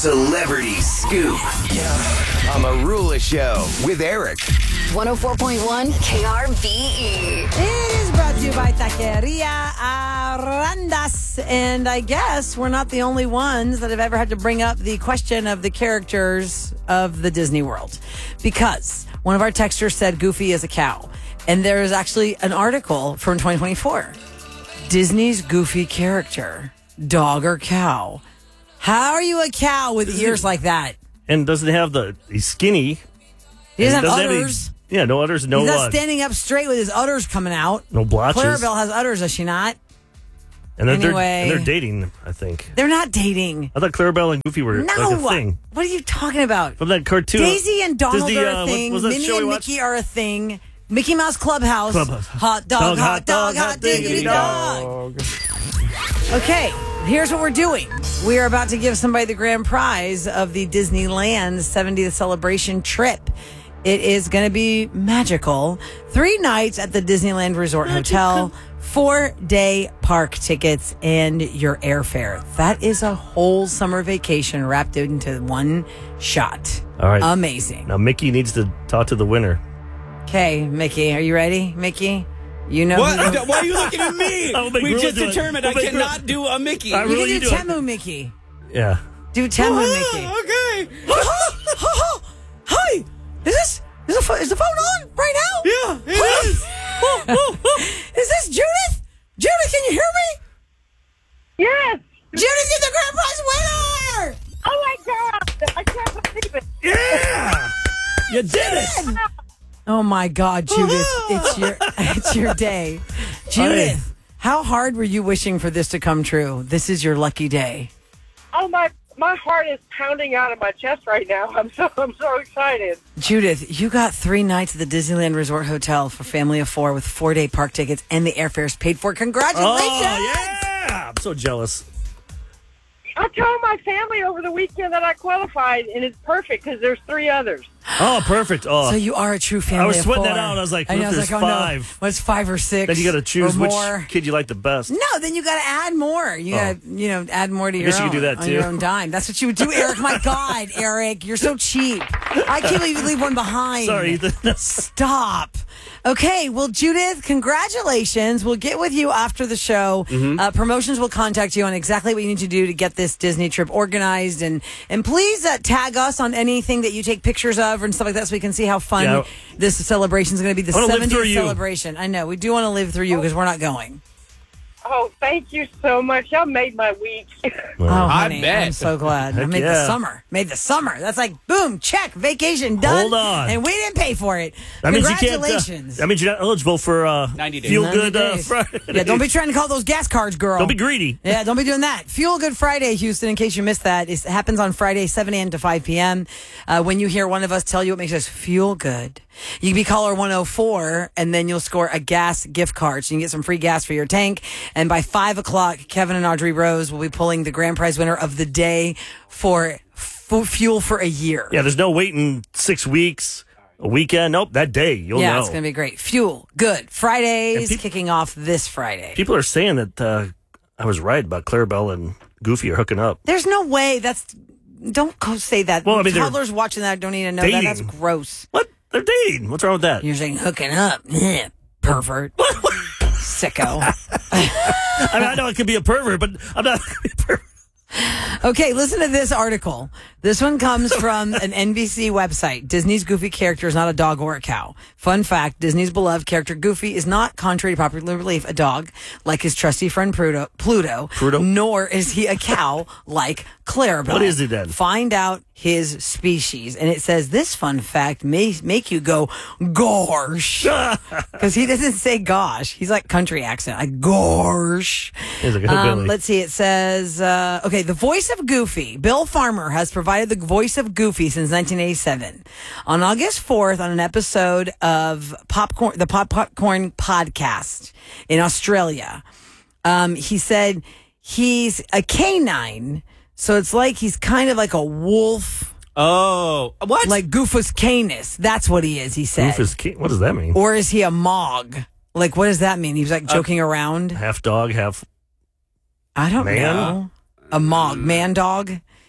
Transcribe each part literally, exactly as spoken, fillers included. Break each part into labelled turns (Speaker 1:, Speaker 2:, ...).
Speaker 1: Celebrity Scoop on the Rula Show with Eric.
Speaker 2: one oh four point one K R B E.
Speaker 3: It is brought to you by Taqueria Arandas. And I guess we're not the only ones that have ever had to bring up the question of the characters of the Disney World. Because one of our texters said Goofy is a cow. And there is actually an article from twenty twenty-four. Disney's Goofy character, dog or cow? How are you a cow with ears like that?
Speaker 4: And doesn't have the, he's skinny.
Speaker 3: He doesn't have
Speaker 4: doesn't
Speaker 3: udders.
Speaker 4: Have any, yeah, no udders, no
Speaker 3: He's not
Speaker 4: uh,
Speaker 3: standing up straight with his udders coming out.
Speaker 4: no blotches.
Speaker 3: Clarabelle has udders, does she not?
Speaker 4: And they're,
Speaker 3: Anyway.
Speaker 4: they're, and they're dating, I think.
Speaker 3: They're not dating.
Speaker 4: I thought Clarabelle and Goofy were
Speaker 3: No.
Speaker 4: like a thing.
Speaker 3: What are you talking about?
Speaker 4: From that cartoon.
Speaker 3: Daisy and Donald
Speaker 4: Disney,
Speaker 3: are
Speaker 4: uh,
Speaker 3: a
Speaker 4: what
Speaker 3: thing.
Speaker 4: was that
Speaker 3: Minnie
Speaker 4: show we
Speaker 3: and
Speaker 4: watched?
Speaker 3: Mickey are a thing. Mickey Mouse Clubhouse.
Speaker 4: Clubhouse.
Speaker 3: Hot dog, hot dog, hot diggity dog. Okay, here's what we're doing. We are about to give somebody the grand prize of the Disneyland seventieth celebration trip. It is going to be magical. Three nights at the Disneyland Resort Hotel, four-day park tickets, and your airfare. That is a whole summer vacation wrapped into one shot.
Speaker 4: All right.
Speaker 3: Amazing.
Speaker 4: Now, Mickey needs to talk to the winner.
Speaker 3: Okay, Mickey, are you ready, Mickey? You know
Speaker 5: What?
Speaker 3: who-
Speaker 5: Why are you looking at me?
Speaker 4: I'll make
Speaker 5: We
Speaker 4: Rula
Speaker 5: just
Speaker 4: do it.
Speaker 5: determined
Speaker 4: I'll
Speaker 5: I
Speaker 4: make
Speaker 5: cannot
Speaker 4: Rula-
Speaker 5: do a Mickey.
Speaker 4: I
Speaker 3: You
Speaker 4: really
Speaker 3: can do
Speaker 4: do it.
Speaker 3: Temu, Mickey.
Speaker 4: Yeah.
Speaker 3: Do Temu, Mickey.
Speaker 5: Okay.
Speaker 3: Hi, is this is the, pho- is the phone on right now?
Speaker 5: Yeah, it is.
Speaker 3: Is this Judith? Judith, can you hear me?
Speaker 6: Yes.
Speaker 3: Judith is the grand prize winner!
Speaker 6: Oh my God! I can't believe it.
Speaker 4: Yeah! You did it!
Speaker 3: Oh my God, Judith, it's your it's your day. Judith, how hard were you wishing for this to come true? This is your lucky day.
Speaker 6: Oh my! My heart is pounding out of my chest right now. I'm so I'm so excited.
Speaker 3: Judith, you got three nights at the Disneyland Resort Hotel for family of four with four-day park tickets and the airfares paid for. Congratulations!
Speaker 4: Oh, yeah! I'm so jealous.
Speaker 6: I told my family over the weekend that I qualified, and it's perfect because there's three others.
Speaker 4: Oh, perfect. Oh.
Speaker 3: So you are a true family.
Speaker 4: I was
Speaker 3: of
Speaker 4: sweating
Speaker 3: four.
Speaker 4: that out. I was like,
Speaker 3: I
Speaker 4: what
Speaker 3: know,
Speaker 4: if
Speaker 3: I was
Speaker 4: there's
Speaker 3: like, oh,
Speaker 4: five?
Speaker 3: No. What's five or six?
Speaker 4: Then you got to choose
Speaker 3: or
Speaker 4: which
Speaker 3: more.
Speaker 4: kid you like the best.
Speaker 3: No, then you got to add more. You
Speaker 4: Oh.
Speaker 3: got to, you know, add more to your
Speaker 4: guess you
Speaker 3: own.
Speaker 4: could do that,
Speaker 3: on
Speaker 4: too.
Speaker 3: your own dime. That's what you would do, Eric. My God, Eric, you're so cheap. I can't believe you leave one behind.
Speaker 4: Sorry, Ethan.
Speaker 3: Stop. Okay, well, Judith, congratulations. We'll get with you after the show.
Speaker 4: Mm-hmm.
Speaker 3: Uh, promotions will contact you on exactly what you need to do to get this Disney trip organized. And, and please uh, tag us on anything that you take pictures of and stuff like that so we can see how fun
Speaker 4: Yeah.
Speaker 3: this celebration is going to be. The
Speaker 4: I wanna live through
Speaker 3: seventieth
Speaker 4: you.
Speaker 3: celebration. I know. We do want to live through you because we're not going.
Speaker 6: Oh, thank you so much. Y'all made my week.
Speaker 3: Oh,
Speaker 5: I
Speaker 3: honey,
Speaker 5: bet.
Speaker 3: I'm so glad. I
Speaker 4: Heck
Speaker 3: made the
Speaker 4: yeah.
Speaker 3: summer. Made the summer. That's like, boom, check, vacation done.
Speaker 4: Hold on.
Speaker 3: And we didn't pay for it.
Speaker 4: That means you can't.
Speaker 3: Congratulations.
Speaker 4: Uh, that means you're not eligible for uh,
Speaker 5: ninety days.
Speaker 4: Feel
Speaker 3: ninety
Speaker 4: Good uh,
Speaker 3: days.
Speaker 4: Friday.
Speaker 3: Yeah, don't be trying to call those gas cards, girl.
Speaker 4: Don't be greedy.
Speaker 3: Yeah, don't be doing that. Fuel Good Friday, Houston, in case you missed that. It happens on Friday, seven a.m. to five p.m. Uh, when you hear one of us tell you what makes us feel good, you can be caller one oh four, and then you'll score a gas gift card. So you can get some free gas for your tank. And by five o'clock, Kevin and Audrey Rose will be pulling the grand prize winner of the day for f- fuel for a year.
Speaker 4: Yeah, there's no waiting six weeks, a weekend. Nope, that day. You'll
Speaker 3: Yeah,
Speaker 4: know.
Speaker 3: it's going to be great. Fuel Good Fridays,
Speaker 4: And peop-
Speaker 3: kicking off this Friday.
Speaker 4: People are saying that uh, I was right about Clarabelle and Goofy are hooking up.
Speaker 3: There's no way. That's don't go say that.
Speaker 4: Well, I mean, they're
Speaker 3: toddlers watching that don't even know
Speaker 4: dating.
Speaker 3: that. That's gross.
Speaker 4: What? They're dating. What's wrong with that?
Speaker 3: You're saying hooking up, yeah, pervert, sicko.
Speaker 4: I mean, I know it could be a pervert, but I'm not a pervert.
Speaker 3: Okay, listen to this article. This one comes from an N B C website. Disney's Goofy character is not a dog or a cow. Fun fact, Disney's beloved character Goofy is not, contrary to popular belief, a dog like his trusty friend Pluto, Pluto,
Speaker 4: Pluto?
Speaker 3: nor is he a cow like Clarabelle.
Speaker 4: What is he then?
Speaker 3: Find out his species. And it says this fun fact may make you go, gosh. Because he doesn't say gosh. He's like country accent. Like, gosh.
Speaker 4: He's like a
Speaker 3: Um,
Speaker 4: hillbilly.
Speaker 3: let's see. It says, uh, okay, the voice of Goofy. Bill Farmer has provided the voice of Goofy since nineteen eighty-seven. On August fourth, on an episode of Popcorn, the Pop Popcorn podcast in Australia, um, he said he's a canine. So it's like he's kind of like a wolf,
Speaker 5: Oh, what?
Speaker 3: like Goofus Canis. That's what he is, he said.
Speaker 4: Goofus King. What does that mean?
Speaker 3: Or is he a mog? Like, what does that mean? He was like joking around.
Speaker 4: Half dog, half.
Speaker 3: I don't
Speaker 4: Man?
Speaker 3: know. A mog, man dog.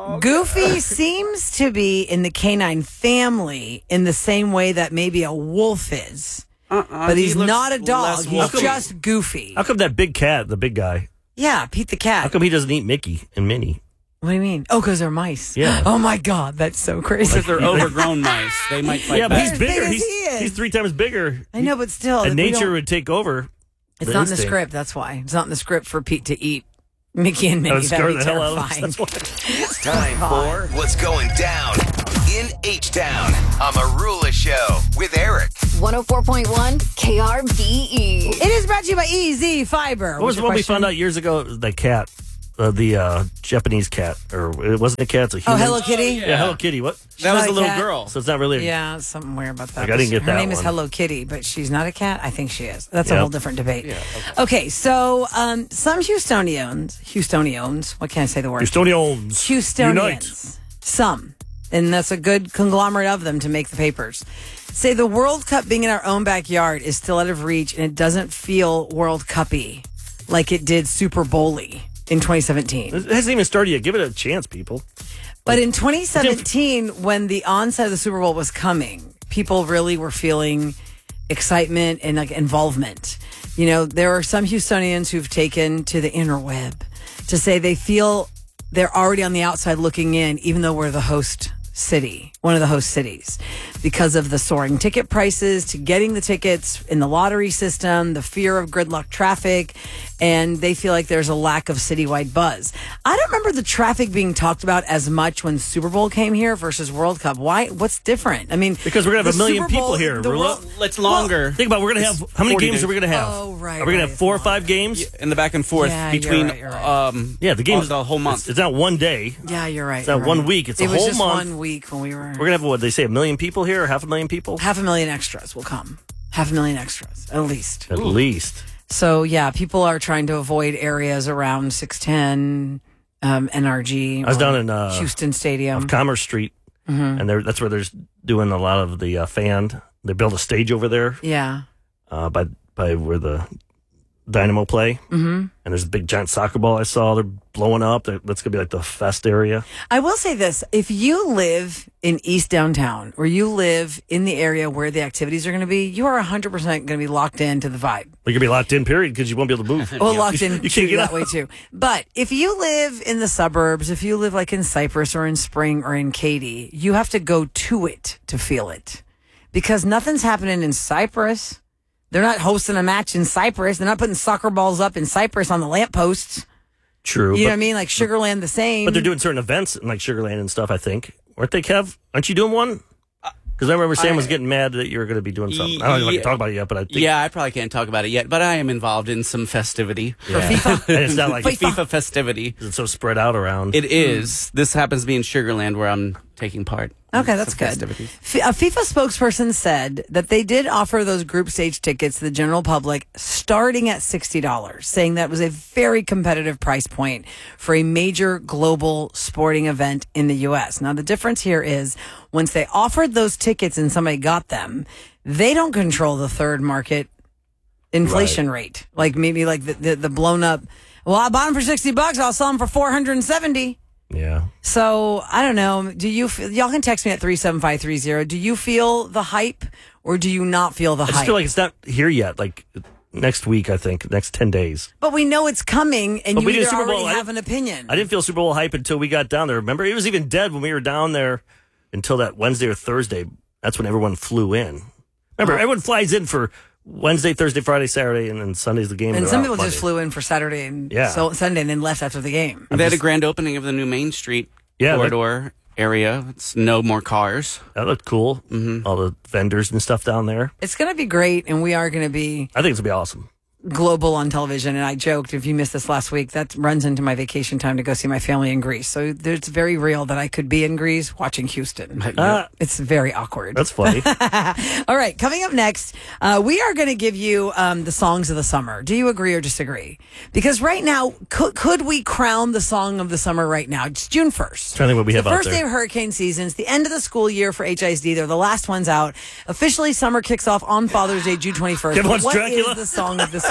Speaker 5: dog.
Speaker 3: Goofy seems to be in the canine family in the same way that maybe a wolf is.
Speaker 5: Uh-uh,
Speaker 3: But he's
Speaker 5: he looks
Speaker 3: not a dog.
Speaker 5: less
Speaker 3: He's
Speaker 5: wolfy.
Speaker 3: just Goofy.
Speaker 4: How come that big cat, the big guy,
Speaker 3: Yeah, Pete the cat.
Speaker 4: how come he doesn't eat Mickey and Minnie?
Speaker 3: What do you mean? Oh, because they're mice.
Speaker 4: Yeah.
Speaker 3: Oh, my God. That's so crazy.
Speaker 5: Because they're overgrown mice. They might fight
Speaker 4: Yeah, but
Speaker 5: back.
Speaker 4: he's
Speaker 3: As big
Speaker 4: bigger.
Speaker 3: as
Speaker 4: He's,
Speaker 3: he is.
Speaker 4: he's three times bigger.
Speaker 3: I know, but still.
Speaker 4: And
Speaker 3: we
Speaker 4: nature
Speaker 3: don't-
Speaker 4: would take over.
Speaker 3: It's
Speaker 4: the
Speaker 3: not in the
Speaker 4: instinct.
Speaker 3: script. That's why. It's not in the script for Pete to eat Mickey and
Speaker 4: That
Speaker 3: Minnie.
Speaker 4: would
Speaker 3: That'd
Speaker 4: scare
Speaker 3: be
Speaker 4: the hell out of us.
Speaker 3: terrifying.
Speaker 4: That's why.
Speaker 1: It's time for What's Going Down in H-Town on Marula Show with Eric.
Speaker 2: one oh four point one K R B E.
Speaker 3: It is brought to you by Easy Fiber.
Speaker 4: What was the one we found out years ago? It was the cat, uh, the uh, Japanese cat, or it wasn't a cat. It's a
Speaker 3: Oh,
Speaker 4: human.
Speaker 3: Hello Kitty?
Speaker 4: Yeah, Hello Kitty. What?
Speaker 5: That was
Speaker 3: not
Speaker 5: a
Speaker 3: a
Speaker 5: little
Speaker 3: cat.
Speaker 5: girl.
Speaker 4: So it's not really. A,
Speaker 3: Yeah, something weird about that.
Speaker 4: Like, I didn't get
Speaker 3: Her
Speaker 4: that
Speaker 3: name is
Speaker 4: one.
Speaker 3: Hello Kitty, but she's not a cat. I think she is. That's a
Speaker 4: Yep.
Speaker 3: whole different debate. okay. so um, some Houstonians, Houstonians, what can I say the word?
Speaker 4: Houstonians.
Speaker 3: Houstonians.
Speaker 4: Unite.
Speaker 3: Some, and that's a good conglomerate of them to make the papers. Say the World Cup being in our own backyard is still out of reach, and it doesn't feel World Cup-y like it did Super Bowl-y in twenty seventeen.
Speaker 4: It hasn't even started yet. Give it a chance, people.
Speaker 3: But in twenty seventeen, when the onset of the Super Bowl was coming, people really were feeling excitement and like involvement. You know, there are some Houstonians who've taken to the interweb to say they feel they're already on the outside looking in, even though we're the host city, one of the host cities, because of the soaring ticket prices, to getting the tickets in the lottery system, the fear of gridlock traffic, and they feel like there's a lack of citywide buzz. I don't remember the traffic being talked about as much when Super Bowl came here versus World Cup. Why? What's different? I mean,
Speaker 4: Because we're gonna have
Speaker 3: the
Speaker 4: a million
Speaker 3: Super Bowl-
Speaker 4: people here.
Speaker 3: the
Speaker 4: Rula.
Speaker 3: World-
Speaker 5: It's longer.
Speaker 4: Think about it, we're gonna have how many
Speaker 5: forty
Speaker 4: games
Speaker 5: days.
Speaker 4: are we gonna have?
Speaker 3: Oh, right,
Speaker 4: Are we gonna
Speaker 3: right,
Speaker 4: have four or
Speaker 3: it's
Speaker 4: five games?
Speaker 5: in the back and forth
Speaker 3: Yeah, you're
Speaker 5: between
Speaker 3: right, you're right.
Speaker 5: um
Speaker 4: Yeah, the games
Speaker 5: the whole month.
Speaker 4: It's, it's not one day.
Speaker 3: Yeah, you're right.
Speaker 4: It's not
Speaker 3: you're
Speaker 4: one
Speaker 3: right.
Speaker 4: week, it's
Speaker 3: it
Speaker 4: a
Speaker 3: was
Speaker 4: whole
Speaker 3: just
Speaker 4: month.
Speaker 3: one week when we were.
Speaker 4: We're gonna have what they say, a million people here, or half a million people,
Speaker 3: Half a million extras will come. Half a million extras, at least.
Speaker 4: at least.
Speaker 3: So, yeah, people are trying to avoid areas around six ten, um, N R G.
Speaker 4: I was
Speaker 3: or
Speaker 4: down in uh,
Speaker 3: Houston Stadium.
Speaker 4: Commerce Street,
Speaker 3: Mm-hmm.
Speaker 4: and they're, that's where there's doing a lot of the uh, fan. They built a stage over there
Speaker 3: Yeah.
Speaker 4: uh, by by where the Dynamo play, mm-hmm. and there's a big giant soccer ball I saw. They're blowing up. They're, that's gonna be like the fest area.
Speaker 3: I will say this. If you live in East Downtown or you live in the area where the activities are going to be, you are one hundred percent going to be locked into the vibe.
Speaker 4: You're gonna be locked in, period, because you won't be able to move.
Speaker 3: Well, locked in
Speaker 4: You can't
Speaker 3: too,
Speaker 4: get
Speaker 3: that
Speaker 4: out.
Speaker 3: way too. But if you live in the suburbs, if you live like in Cypress or in Spring or in Katy, you have to go to it to feel it. Because nothing's happening in Cypress. They're not hosting a match in Cypress. They're not putting soccer balls up in Cypress on the lampposts.
Speaker 4: True,
Speaker 3: You know
Speaker 4: but,
Speaker 3: what I mean? Like Sugarland the same.
Speaker 4: but they're doing certain events in like Sugarland and stuff. I think, weren't they, Kev? Aren't you doing one? Because I remember Sam
Speaker 5: I-
Speaker 4: was getting mad that you were going to be doing something. I don't know if I
Speaker 5: Yeah.
Speaker 4: can talk about it yet, but I think
Speaker 5: Yeah, I probably can't talk about it yet, but I am involved in some festivity.
Speaker 3: for FIFA.
Speaker 4: and it's not like
Speaker 3: FIFA.
Speaker 5: FIFA festivity.
Speaker 4: it's so spread out around.
Speaker 5: It is. This happens to be in Sugarland where I'm taking part. in
Speaker 3: Okay, that's
Speaker 5: some
Speaker 3: good.
Speaker 5: festivities.
Speaker 3: F- A FIFA spokesperson said that they did offer those group stage tickets to the general public starting at sixty dollars, saying that was a very competitive price point for a major global sporting event in the U S. Now, the difference here is once they offered those tickets and somebody got them, they don't control the third market inflation rate. Like maybe like the, the, the blown up, well, I bought them for sixty bucks, I'll sell them for four hundred seventy.
Speaker 4: yeah.
Speaker 3: So I don't know. Do you feel, y'all can text me at three seven five three zero. Do you feel the hype or do you not feel the
Speaker 4: I just
Speaker 3: hype?
Speaker 4: feel like it's not here yet. Like next week, I think next ten days.
Speaker 3: but we know it's coming and
Speaker 4: But
Speaker 3: you
Speaker 4: we did
Speaker 3: either
Speaker 4: Super Bowl.
Speaker 3: already
Speaker 4: I
Speaker 3: have an opinion.
Speaker 4: I didn't feel Super Bowl hype until we got down there. Remember, it was even dead when we were down there until that Wednesday or Thursday. That's when everyone flew in. Remember, everyone flies in for Wednesday, Thursday, Friday, Saturday, and then Sunday's the game.
Speaker 3: and
Speaker 4: they're
Speaker 3: some
Speaker 4: out
Speaker 3: people just
Speaker 4: Monday.
Speaker 3: flew in for Saturday and
Speaker 4: Yeah.
Speaker 3: so Sunday and then left after the game.
Speaker 5: They had a grand opening of the new Main Street
Speaker 4: Yeah, that-
Speaker 5: corridor area. It's no more cars.
Speaker 4: That looked cool. Mm-hmm. All the vendors and stuff down there.
Speaker 3: It's going to be great and we are going to be
Speaker 4: I think it's gonna be awesome.
Speaker 3: global on television. And I joked, if you missed this last week, that runs into my vacation time to go see my family in Greece. So it's very real that I could be in Greece watching Houston.
Speaker 4: Ah,
Speaker 3: It's very awkward.
Speaker 4: that's funny.
Speaker 3: All right, coming up next, uh, we are going to give you um, the songs of the summer. Do you agree or disagree? Because right now, could, could we crown the song of the summer right now? It's June first.
Speaker 4: Trying to think what we
Speaker 3: It's
Speaker 4: have
Speaker 3: the
Speaker 4: out
Speaker 3: first
Speaker 4: there.
Speaker 3: day of hurricane season. It's the end of the school year for H I S D. They're the last ones out. Officially, summer kicks off on Father's Day, June twenty-first.
Speaker 4: Everyone's
Speaker 3: What
Speaker 4: Dracula.
Speaker 3: is the song of the summer?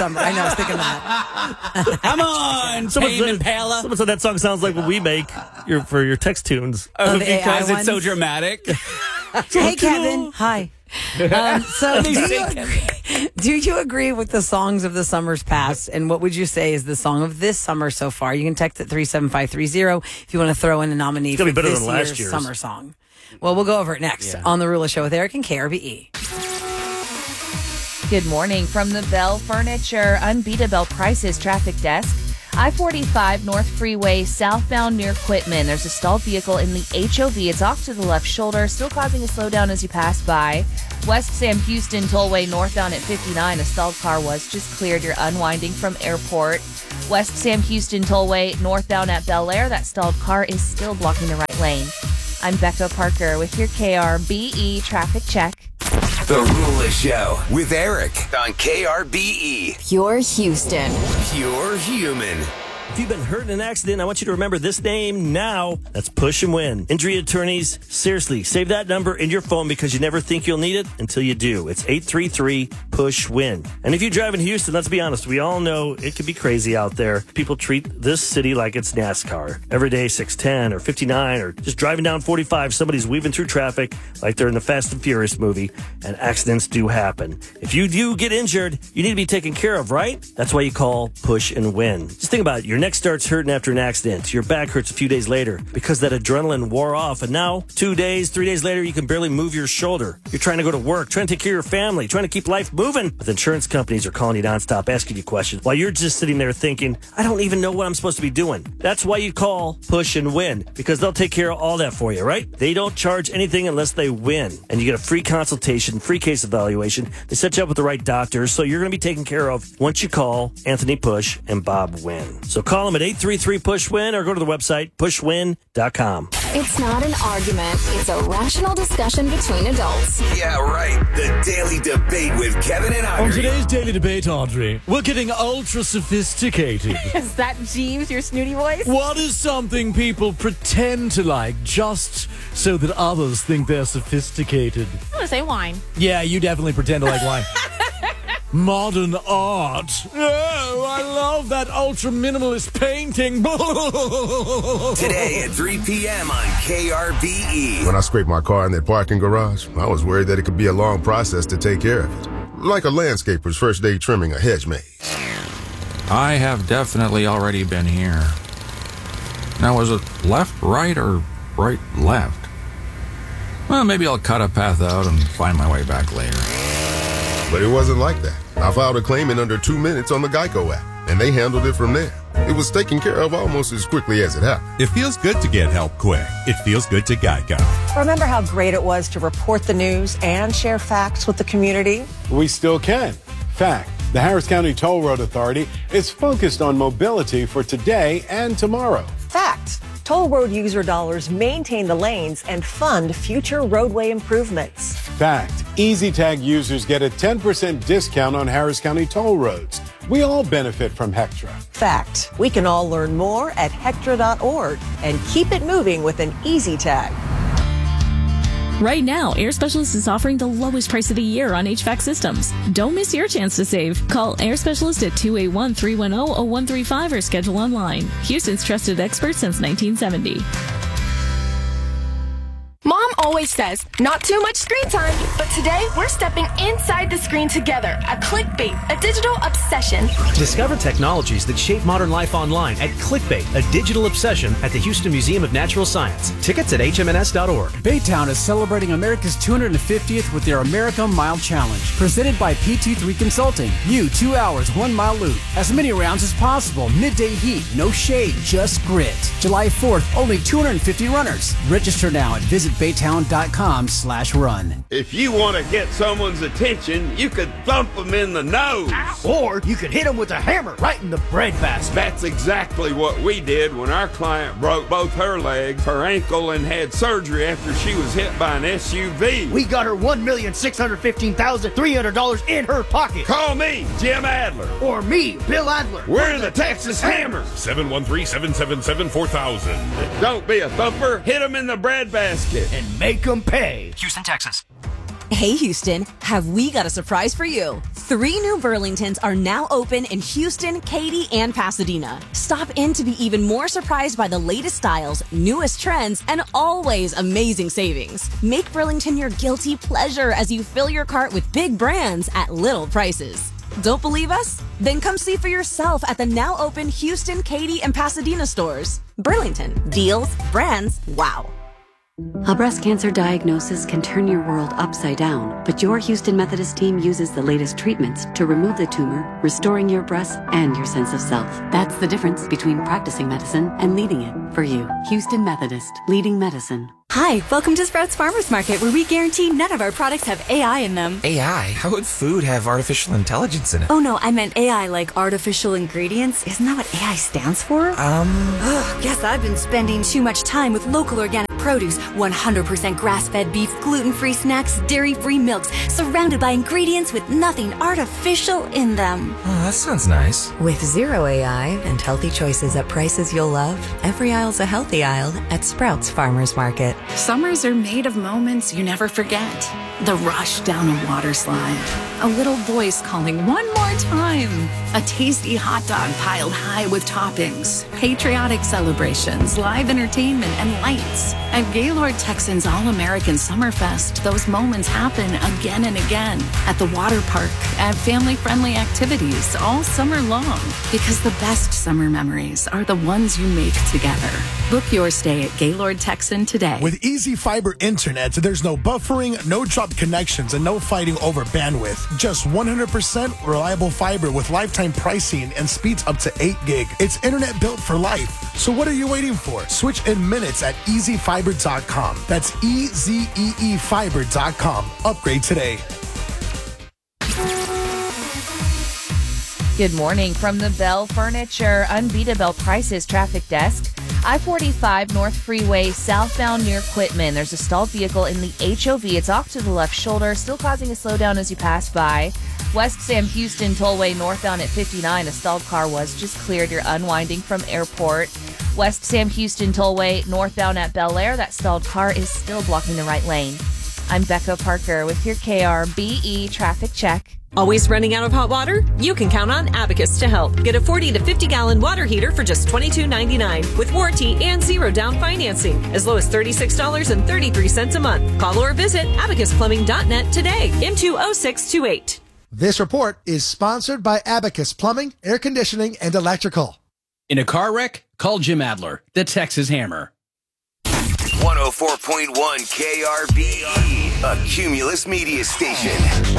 Speaker 3: summer. I know, I was thinking that.
Speaker 5: Come on,
Speaker 4: Someone
Speaker 5: Tame
Speaker 4: said,
Speaker 5: Impala.
Speaker 4: someone said that song sounds like what we make your, for your text tunes.
Speaker 5: Oh,
Speaker 3: the A I
Speaker 5: because it's so
Speaker 3: ones?
Speaker 5: dramatic.
Speaker 3: Hey, Kevin. Hi. Um, so, do you, agree, do you agree with the songs of the summers past? And what would you say is the song of this summer so far? You can text at three seven five three zero if you want to throw in a nominee
Speaker 4: It's gonna
Speaker 3: for
Speaker 4: be better
Speaker 3: this
Speaker 4: than last
Speaker 3: year's
Speaker 4: year's.
Speaker 3: summer song. Well, we'll go over it next
Speaker 5: Yeah.
Speaker 3: on The Rula Show with Eric and K R B E.
Speaker 7: Good morning from the Bell Furniture Unbeatable Prices Traffic Desk. I forty-five North Freeway southbound near Quitman. There's a stalled vehicle in the H O V. It's off to the left shoulder, still causing a slowdown as you pass by. West Sam Houston Tollway northbound at fifty-nine. A stalled car was just cleared. You're unwinding from Airport. West Sam Houston Tollway northbound at Bel Air. That stalled car is still blocking the right lane. I'm Becca Parker with your K R B E traffic check.
Speaker 1: The Rula Show with Eric on K R B E.
Speaker 2: Pure Houston.
Speaker 1: Pure human.
Speaker 4: If you've been hurt in an accident, I want you to remember this name now. That's Push and Win. Injury attorneys, seriously, save that number in your phone because you never think you'll need it until you do. It's eight three three, push win. And if you drive in Houston, let's be honest, we all know it can be crazy out there. People treat this city like it's NASCAR. Every day, six ten or fifty-nine, or just driving down forty-five, somebody's weaving through traffic like they're in the Fast and Furious movie, and accidents do happen. If you do get injured, you need to be taken care of, right? That's why you call Push and Win. Just think about it. Your neck starts hurting after an accident. Your back hurts a few days later because that adrenaline wore off. And now, two days, three days later, you can barely move your shoulder. You're trying to go to work, trying to take care of your family, trying to keep life moving. But insurance companies are calling you nonstop, asking you questions while you're just sitting there thinking, I don't even know what I'm supposed to be doing. That's why you call Push and Win, because they'll take care of all that for you, right? They don't charge anything unless they win. And you get a free consultation, free case evaluation. They set you up with the right doctors, so you're going to be taken care of once you call Anthony Push and Bob Win. So call them at eight three three, push win or go to the website push win dot com.
Speaker 2: It's not an argument. It's a rational discussion between adults.
Speaker 1: Yeah, right. The Daily Debate with Kevin and
Speaker 8: On
Speaker 1: Audrey.
Speaker 8: today's Daily Debate, Audrey, we're getting ultra sophisticated.
Speaker 7: Is that Jeeves, your snooty voice?
Speaker 8: What is something people pretend to like just so that others think they're sophisticated?
Speaker 7: I'm going to say wine.
Speaker 8: Yeah, you definitely pretend to like wine. Modern art. Oh, I love that ultra minimalist painting.
Speaker 1: Today at three p.m. on K R B E.
Speaker 9: When I scraped my car in that parking garage, I was worried that it could be a long process to take care of it. Like a landscaper's first day trimming a hedge maze.
Speaker 10: I have definitely already been here. Now, was it left, right, or right, left? Well, maybe I'll cut a path out and find my way back later.
Speaker 9: But it wasn't like that. I filed a claim in under two minutes on the Geico app, and they handled it from there. It was taken care of almost as quickly as it happened.
Speaker 11: It feels good to get help quick. It feels good to Geico.
Speaker 12: Remember how great it was to report the news and share facts with the community?
Speaker 13: We still can. Fact, the Harris County Toll Road Authority is focused on mobility for today and tomorrow.
Speaker 12: Fact, toll road user dollars maintain the lanes and fund future roadway improvements.
Speaker 13: Fact, EasyTag users get a ten percent discount on Harris County toll roads. We all benefit from Hectra.
Speaker 12: Fact, we can all learn more at hectra dot org and keep it moving with an EasyTag.
Speaker 14: Right now, Air Specialist is offering the lowest price of the year on H V A C systems. Don't miss your chance to save. Call Air Specialist at two eight one, three one zero, zero one three five or schedule online. Houston's trusted expert since nineteen seventy.
Speaker 15: Mom always says, not too much screen time, but today we're stepping inside the screen together at Clickbait, a digital obsession.
Speaker 16: Discover technologies that shape modern life online at Clickbait, a digital obsession at the Houston Museum of Natural Science. Tickets at H M N S dot org.
Speaker 17: Baytown is celebrating America's two hundred fiftieth with their America Mile Challenge, presented by P T three Consulting. You, two hours, one mile loop. As many rounds as possible. Midday heat, no shade, just grit. July fourth, only two hundred fifty runners. Register now at visit baytown dot com slash run.
Speaker 18: If you want to get someone's attention, you could thump them in the nose.
Speaker 19: Or you could hit them with a hammer right in the breadbasket.
Speaker 18: That's exactly what we did when our client broke both her legs, her ankle, and had surgery after she was hit by an S U V.
Speaker 19: We got her one million six hundred fifteen thousand three hundred dollars in her pocket.
Speaker 18: Call me, Jim Adler.
Speaker 19: Or me, Bill Adler.
Speaker 18: We're the Texas Hammers.
Speaker 11: seven one three, seven seven seven, four thousand.
Speaker 18: Don't be a thumper. Hit them in the breadbasket.
Speaker 19: And make them pay.
Speaker 16: Houston, Texas.
Speaker 20: Hey Houston, have we got a surprise for you? Three new Burlingtons are now open in Houston, Katy, and Pasadena. Stop in to be even more surprised by the latest styles, newest trends, and always amazing savings. Make Burlington your guilty pleasure as you fill your cart with big brands at little prices. Don't believe us? Then come see for yourself at the now open Houston, Katy, and Pasadena stores. Burlington, deals, brands, wow.
Speaker 21: A breast cancer diagnosis can turn your world upside down, but your Houston Methodist team uses the latest treatments to remove the tumor, restoring your breasts and your sense of self. That's the difference between practicing medicine and leading it for you. Houston Methodist, leading medicine.
Speaker 22: Hi, welcome to Sprouts Farmers Market, where we guarantee none of our products have A I in them.
Speaker 23: A I? How would food have artificial intelligence in it?
Speaker 22: Oh no, I meant A I like artificial ingredients. Isn't that what A I stands for?
Speaker 23: Um...
Speaker 22: Ugh, guess I've been spending too much time with local organic produce, one hundred percent grass-fed beef, gluten-free snacks, dairy-free milks, surrounded by ingredients with nothing artificial in them.
Speaker 23: Oh, that sounds nice.
Speaker 24: With zero A I and healthy choices at prices you'll love, every aisle's a healthy aisle at Sprouts Farmers Market.
Speaker 25: Summers are made of moments you never forget. The rush down a water slide. A little voice calling one more time. A tasty hot dog piled high with toppings. Patriotic celebrations, live entertainment, and lights. At Gaylord Texans All-American Summerfest, those moments happen again and again. At the water park, at family-friendly activities all summer long. Because the best summer memories are the ones you make together. Book your stay at Gaylord Texan today.
Speaker 26: With Easy Fiber Internet, there's no buffering, no dropped connections, and no fighting over bandwidth. Just one hundred percent reliable fiber with lifetime pricing and speeds up to eight gig. It's internet built for life. So what are you waiting for? Switch in minutes at easy fiber dot com. That's E Z E E fiber dot com. Upgrade today.
Speaker 7: Good morning from the Bell Furniture Unbeatable Prices Traffic Desk. I forty-five North Freeway southbound near Quitman. There's a stalled vehicle in the H O V. It's off to the left shoulder, still causing a slowdown as you pass by. West Sam Houston Tollway northbound at fifty-nine. A stalled car was just cleared. You're unwinding from airport. West Sam Houston Tollway northbound at Bel Air. That stalled car is still blocking the right lane. I'm Becca Parker with your K R B E traffic check.
Speaker 27: Always running out of hot water? You can count on Abacus to help. Get a forty to fifty gallon water heater for just twenty-two ninety-nine with warranty and zero down financing, as low as thirty-six dollars and thirty-three cents a month. Call or visit abacus plumbing dot net today into oh six two eight.
Speaker 28: This report is sponsored by Abacus Plumbing, Air Conditioning, and Electrical.
Speaker 17: In a car wreck, call Jim Adler, the Texas Hammer.
Speaker 1: one oh four point one K R B E, a Cumulus media station.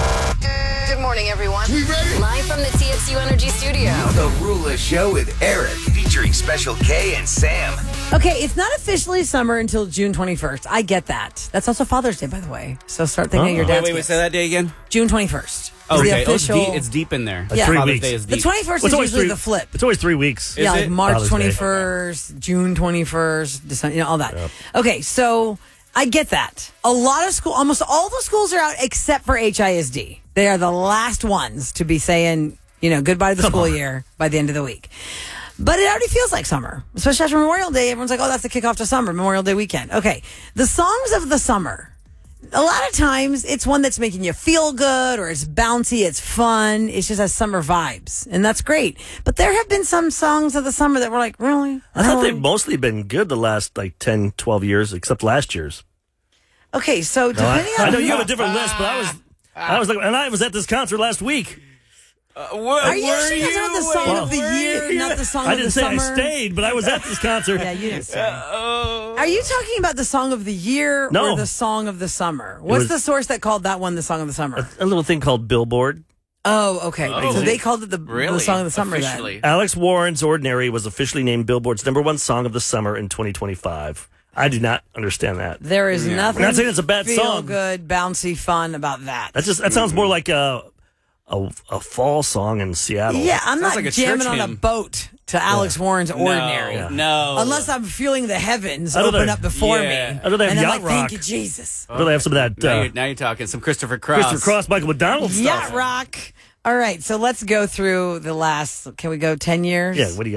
Speaker 2: Good morning, everyone.
Speaker 1: We ready?
Speaker 2: Live from the T X U Energy Studio.
Speaker 1: The Rula Show with Eric, featuring Special K and Sam.
Speaker 3: Okay, it's not officially summer until June twenty-first. I get that. That's also Father's Day, by the way. So start thinking
Speaker 5: oh.
Speaker 3: of your
Speaker 5: Wait,
Speaker 3: dad's
Speaker 5: wait, wait,
Speaker 3: gifts.
Speaker 5: say that day again?
Speaker 3: June twenty-first.
Speaker 5: Oh,
Speaker 3: the
Speaker 5: okay.
Speaker 3: official...
Speaker 5: Oh, it's, deep, it's deep in there.
Speaker 3: Yeah.
Speaker 4: Three
Speaker 5: Father's
Speaker 4: weeks.
Speaker 5: Day is
Speaker 3: The
Speaker 5: deep.
Speaker 3: twenty-first
Speaker 4: Well,
Speaker 3: is usually
Speaker 4: three,
Speaker 3: the flip.
Speaker 4: It's always three weeks.
Speaker 3: Yeah,
Speaker 5: Is
Speaker 3: like
Speaker 5: it?
Speaker 3: March
Speaker 4: Father's Day.
Speaker 3: twenty-first, June twenty-first, December, you know, all that.
Speaker 4: Yep.
Speaker 3: Okay, so I get that. A lot of school, almost all the schools are out except for H I S D. They are the last ones to be saying, you know, goodbye to the
Speaker 4: Come
Speaker 3: school
Speaker 4: on.
Speaker 3: year by the end of the week. But it already feels like summer, especially after Memorial Day. Everyone's like, oh, that's the kickoff to summer, Memorial Day weekend. Okay, the songs of the summer. A lot of times it's one that's making you feel good, or it's bouncy, it's fun, it just has summer vibes, and that's great. But there have been some songs of the summer that were like, really?
Speaker 4: I thought
Speaker 3: Really?
Speaker 4: they've mostly been good the last like ten, twelve years, except last year's.
Speaker 3: Okay, so
Speaker 4: No, I,
Speaker 3: depending
Speaker 4: I
Speaker 3: on
Speaker 4: know you have a different list, but I was, I was like, and I was at this concert last week.
Speaker 5: Uh, what,
Speaker 3: Are you
Speaker 5: were
Speaker 3: sure that's not the song
Speaker 4: Well,
Speaker 3: of the year, not the song
Speaker 4: I
Speaker 3: of
Speaker 4: didn't
Speaker 3: the
Speaker 4: say
Speaker 3: summer?
Speaker 4: I stayed, but I was at this concert.
Speaker 3: Yeah, you didn't say. Are you talking about the song of the year
Speaker 4: No.
Speaker 3: or the song of the summer? What's
Speaker 4: was-
Speaker 3: the source that called that one the song of the summer?
Speaker 4: A little thing called Billboard.
Speaker 3: Oh, okay.
Speaker 5: Oh.
Speaker 3: So they called it the,
Speaker 5: Really?
Speaker 3: the song of the summer
Speaker 5: Officially.
Speaker 4: Alex Warren's Ordinary was officially named Billboard's number one song of the summer in twenty twenty-five. I do not understand that.
Speaker 3: then. There is nothing
Speaker 4: I'm not saying it's a bad
Speaker 3: feel
Speaker 4: song.
Speaker 3: good, bouncy, fun about that.
Speaker 4: That just that sounds more like a a, a fall song in Seattle.
Speaker 3: Yeah, I'm
Speaker 5: Sounds
Speaker 3: not
Speaker 5: like a
Speaker 3: jamming
Speaker 5: church
Speaker 3: on a
Speaker 5: hymn.
Speaker 3: boat to Alex Warren's Ordinary.
Speaker 5: No, no.
Speaker 3: Unless I'm feeling the heavens
Speaker 4: I don't
Speaker 3: open
Speaker 4: know.
Speaker 3: up before
Speaker 5: Yeah.
Speaker 3: me.
Speaker 4: I know they have
Speaker 3: and I'm
Speaker 4: yacht
Speaker 3: like, thank
Speaker 4: rock.
Speaker 3: you, Jesus.
Speaker 4: Really have some of that
Speaker 5: Now,
Speaker 4: uh,
Speaker 5: you're, now you're talking some Christopher Cross.
Speaker 4: Christopher Cross, Michael McDonald stuff.
Speaker 3: Yacht rock. All right, so let's go through the last, can we go ten years?
Speaker 4: Yeah, what do you got?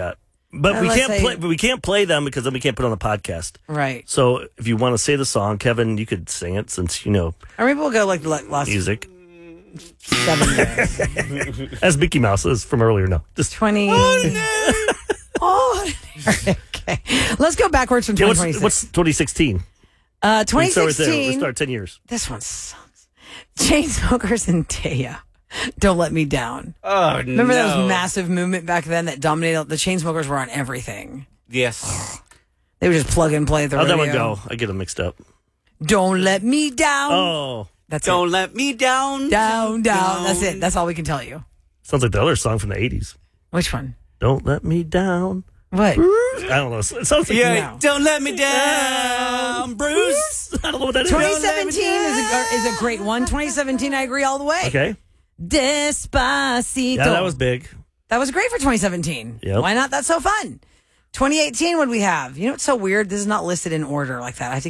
Speaker 4: But we
Speaker 3: Unless
Speaker 4: can't
Speaker 3: they-
Speaker 4: play. But we can't play them because then we can't put it on the podcast.
Speaker 3: Right.
Speaker 4: So if you want to say the song, Kevin, you could sing it since you know
Speaker 3: Or maybe we'll go like the last
Speaker 4: music.
Speaker 3: seven years.
Speaker 4: As Mickey Mouse is from earlier. No, just
Speaker 3: twenty. Oh, okay. Let's go backwards from
Speaker 4: Yeah,
Speaker 3: twenty
Speaker 4: what's,
Speaker 3: twenty-six.
Speaker 4: what's twenty sixteen?
Speaker 3: Uh,
Speaker 4: We can start right there.
Speaker 3: twenty sixteen.
Speaker 4: Let's start ten years.
Speaker 3: This one sucks. Chainsmokers and Taya. Don't Let Me Down.
Speaker 5: Oh,
Speaker 3: Remember that
Speaker 5: no.
Speaker 3: was massive movement back then that dominated? The Chainsmokers were on everything.
Speaker 5: Yes.
Speaker 3: They would just plug and play the
Speaker 4: How'd
Speaker 3: radio.
Speaker 4: that one go? I get them mixed up.
Speaker 3: Don't Let Me Down.
Speaker 4: Oh,
Speaker 3: That's
Speaker 5: Don't
Speaker 3: it.
Speaker 5: let me down.
Speaker 3: Down, down. That's it. That's all we can tell you.
Speaker 4: sounds like the other song from the eighties.
Speaker 3: Which one?
Speaker 4: Don't let me down.
Speaker 3: What?
Speaker 4: I don't know. It sounds like
Speaker 5: Yeah,
Speaker 3: No.
Speaker 5: don't let me down, Bruce.
Speaker 4: I don't know what that is.
Speaker 3: twenty seventeen is a, is a great one. twenty seventeen, I agree all the way.
Speaker 4: Okay.
Speaker 3: Despacito.
Speaker 4: Yeah, that was big.
Speaker 3: That was great for twenty seventeen.
Speaker 4: Yep.
Speaker 3: Why not? That's so fun. twenty eighteen, what do we have? You know what's so weird? This is not listed in order like that. I think